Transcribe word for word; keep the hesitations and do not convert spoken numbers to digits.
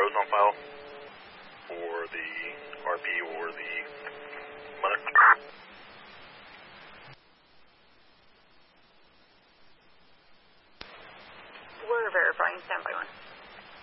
codes on file for the R P or the mother? We're verifying. Stand by one.